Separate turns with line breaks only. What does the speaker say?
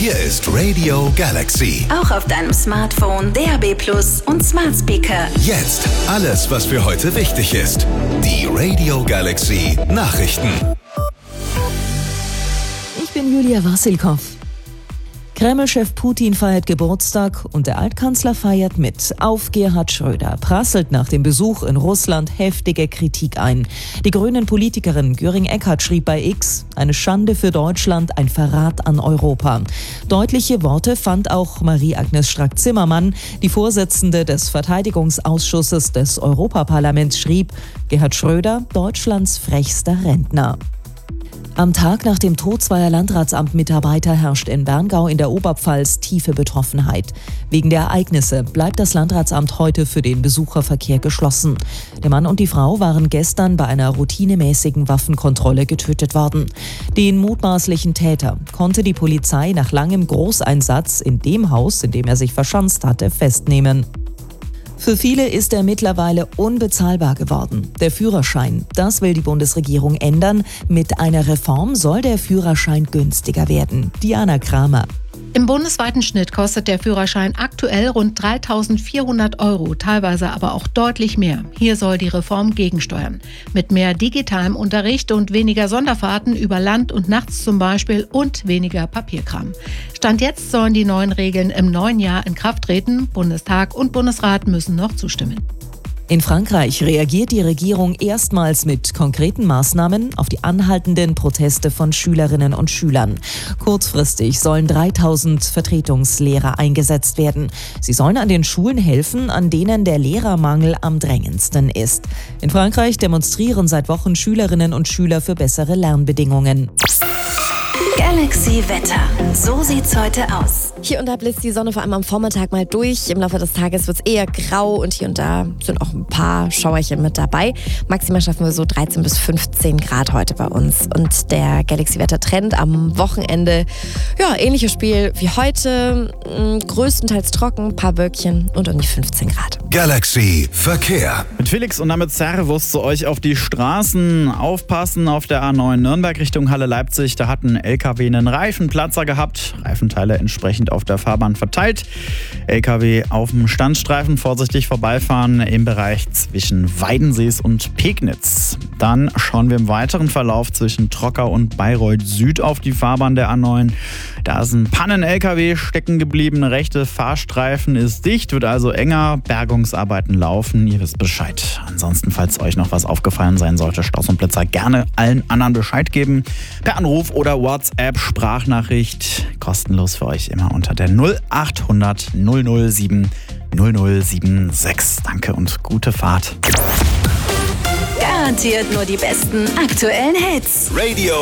Hier ist Radio Galaxy.
Auch auf deinem Smartphone, DAB+ und Smart Speaker.
Jetzt alles, was für heute wichtig ist. Die Radio Galaxy Nachrichten.
Ich bin Julia Wassilkow. Kreml-Chef Putin feiert Geburtstag und der Altkanzler feiert mit. Auf Gerhard Schröder prasselt nach dem Besuch in Russland heftige Kritik ein. Die Grünen-Politikerin Göring-Eckardt schrieb bei X: Eine Schande für Deutschland, ein Verrat an Europa. Deutliche Worte fand auch Marie-Agnes Strack-Zimmermann. Die Vorsitzende des Verteidigungsausschusses des Europaparlaments schrieb: Gerhard Schröder, Deutschlands frechster Rentner. Am Tag nach dem Tod zweier Landratsamtmitarbeiter herrscht in Berngau in der Oberpfalz tiefe Betroffenheit. Wegen der Ereignisse bleibt das Landratsamt heute für den Besucherverkehr geschlossen. Der Mann und die Frau waren gestern bei einer routinemäßigen Waffenkontrolle getötet worden. Den mutmaßlichen Täter konnte die Polizei nach langem Großeinsatz in dem Haus, in dem er sich verschanzt hatte, festnehmen. Für viele ist er mittlerweile unbezahlbar geworden. Der Führerschein, das will die Bundesregierung ändern. Mit einer Reform soll der Führerschein günstiger werden. Diana Kramer.
Im bundesweiten Schnitt kostet der Führerschein aktuell rund 3.400 €, teilweise aber auch deutlich mehr. Hier soll die Reform gegensteuern. Mit mehr digitalem Unterricht und weniger Sonderfahrten über Land und nachts zum Beispiel und weniger Papierkram. Stand jetzt sollen die neuen Regeln im neuen Jahr in Kraft treten. Bundestag und Bundesrat müssen noch zustimmen.
In Frankreich reagiert die Regierung erstmals mit konkreten Maßnahmen auf die anhaltenden Proteste von Schülerinnen und Schülern. Kurzfristig sollen 3.000 Vertretungslehrer eingesetzt werden. Sie sollen an den Schulen helfen, an denen der Lehrermangel am drängendsten ist. In Frankreich demonstrieren seit Wochen Schülerinnen und Schüler für bessere Lernbedingungen.
Galaxy Wetter. So sieht's heute aus.
Hier und da blitzt die Sonne vor allem am Vormittag mal durch. Im Laufe des Tages wird es eher grau und hier und da sind auch ein paar Schauerchen mit dabei. Maximal schaffen wir so 13 bis 15 Grad heute bei uns. Und der Galaxy-Wetter-Trend am Wochenende, ja, ähnliches Spiel wie heute. Größtenteils trocken, ein paar Wölkchen und um die 15 Grad.
Galaxy Verkehr.
Mit Felix und damit Servus zu euch auf die Straßen. Aufpassen auf der A9 Nürnberg Richtung Halle Leipzig. Da hat ein LKW einen Reifenplatzer gehabt. Reifenteile entsprechend auf der Fahrbahn verteilt. LKW auf dem Standstreifen vorsichtig vorbeifahren im Bereich zwischen Weidensees und Pegnitz. Dann schauen wir im weiteren Verlauf zwischen Trockau und Bayreuth Süd auf die Fahrbahn der A9. Da ist ein Pannen-LKW stecken geblieben. Rechte Fahrstreifen ist dicht, wird also enger. Bergungsarbeiten laufen. Ihr wisst Bescheid. Ansonsten, falls euch noch was aufgefallen sein sollte, Staus und Blitzer, gerne allen anderen Bescheid geben. Per Anruf oder WhatsApp, Sprachnachricht. Kostenlos für euch immer unter der 0800 007 0076. Danke und gute Fahrt.
Garantiert nur die besten aktuellen Hits.
Radio